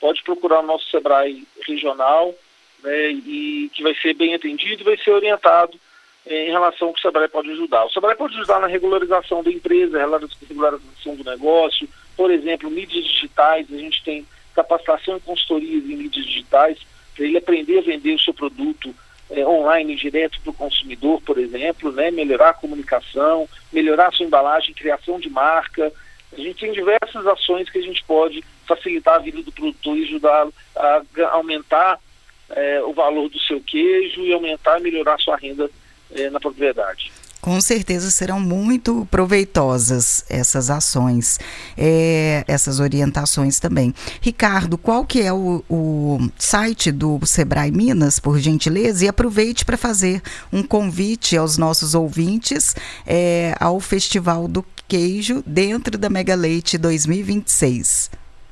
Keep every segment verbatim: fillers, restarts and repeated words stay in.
pode procurar o nosso Sebrae regional, né, e que vai ser bem atendido e vai ser orientado eh, em relação ao que o Sebrae pode ajudar. O Sebrae pode ajudar na regularização da empresa, regularização do negócio, por exemplo, mídias digitais. A gente tem capacitação e consultorias em mídias digitais para ele aprender a vender o seu produto eh, online direto para o consumidor, por exemplo, né, melhorar a comunicação, melhorar a sua embalagem, criação de marca. A gente tem diversas ações que a gente pode facilitar a vida do produtor e ajudá-lo a aumentar eh, o valor do seu queijo e aumentar e melhorar a sua renda eh, na propriedade. Com certeza serão muito proveitosas essas ações, é, essas orientações também. Ricardo, qual que é o, o site do Sebrae Minas, por gentileza? E aproveite para fazer um convite aos nossos ouvintes é, ao Festival do Queijo dentro da Mega Leite dois mil e vinte e seis.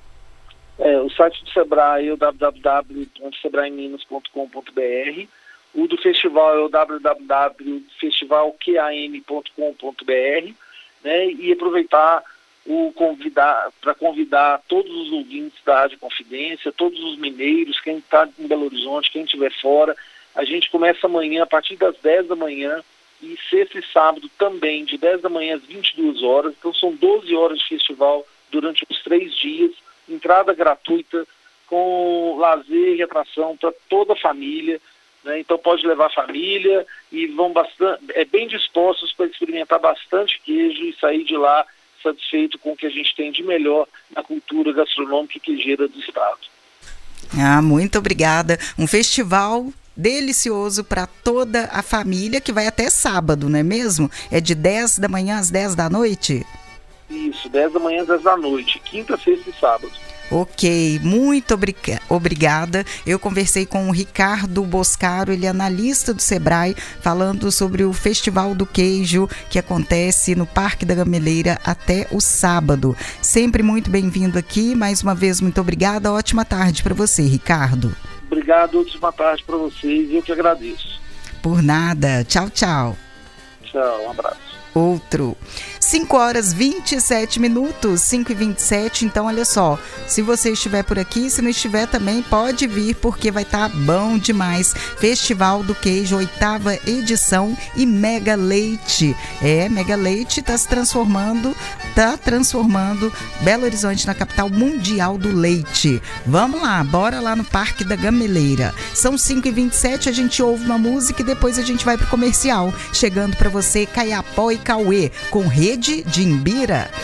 É, o site do Sebrae é o w w w ponto sebrae minas ponto com ponto b r. O do festival é o w w w ponto festival qam ponto com ponto b r, né, e aproveitar o convidar para convidar todos os ouvintes da Rádio Confidência, todos os mineiros, quem está em Belo Horizonte, quem estiver fora. A gente começa amanhã a partir das dez da manhã e sexta e sábado também, de dez da manhã às vinte e duas horas. Então são doze horas de festival durante os três dias, entrada gratuita, com lazer e atração para toda a família. Né? Então pode levar a família e vão bastante, é bem dispostos para experimentar bastante queijo e sair de lá satisfeito com o que a gente tem de melhor na cultura gastronômica e queijeira do estado. Ah, muito obrigada. Um festival delicioso para toda a família que vai até sábado, não é mesmo? É de dez da manhã às dez da noite? Isso, dez da manhã às dez da noite, quinta, sexta e sábado. Ok, muito obriga- obrigada. Eu conversei com o Ricardo Boscaro, ele é analista do Sebrae, falando sobre o Festival do Queijo que acontece no Parque da Gameleira até o sábado. Sempre muito bem-vindo aqui, mais uma vez muito obrigada. Ótima tarde para você, Ricardo. Obrigado, ótima tarde para vocês, eu que agradeço. Por nada, tchau, tchau. Tchau, um abraço. Outro. cinco horas e vinte e sete minutos, cinco e vinte e sete, então olha só, se você estiver por aqui, se não estiver também, pode vir, porque vai estar tá bom demais. Festival do Queijo, oitava edição e Mega Leite. É, Mega Leite está se transformando, está transformando Belo Horizonte na capital mundial do leite. Vamos lá, bora lá no Parque da Gameleira. São cinco e vinte e sete, a gente ouve uma música e depois a gente vai pro comercial. Chegando para você, Caiapó e Cauê, com Rede de Imbira.